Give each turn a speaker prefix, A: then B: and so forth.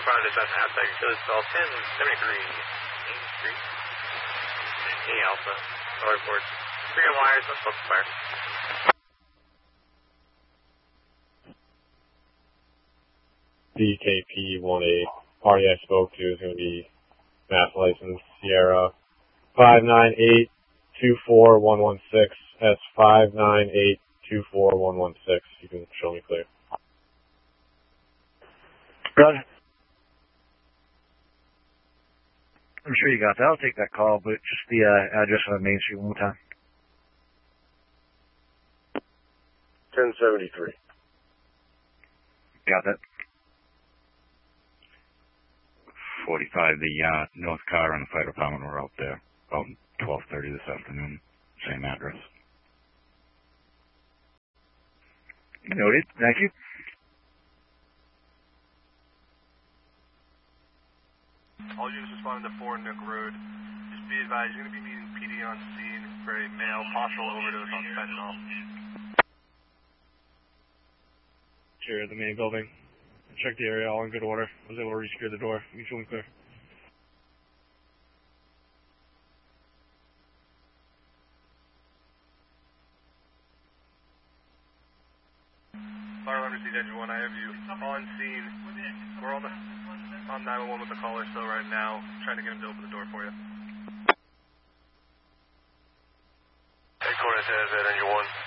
A: Roger, that's hashtag shows call 1073 Main Street. A Alpha. Roller report. 3 wires, let's book fire.
B: DKP18 party I spoke to is going to be Mass License Sierra 598-24116. That's 598-24116. You can show me clear.
C: Roger. I'm sure you got that. I'll take that call, but just the address on Main Street one more time.
D: 1073.
C: Got that.
E: 45, the North car and the fire department were out there about 12:30 this afternoon. Same address.
C: Noted. Thank you.
F: All units responding to 4 Nook Road. Just be advised, you're going to be meeting PD on scene for a male possible overdose on fentanyl.
G: Sure, the main building. Check the area, all in good order. I was able to re-secure the door. Mutually clear.
F: Fire Lemon Seat Engine 1, I have you on scene. We're on 911 with the caller still right now, trying to get him to open the door for you.
D: Headquarters has that Engine 1.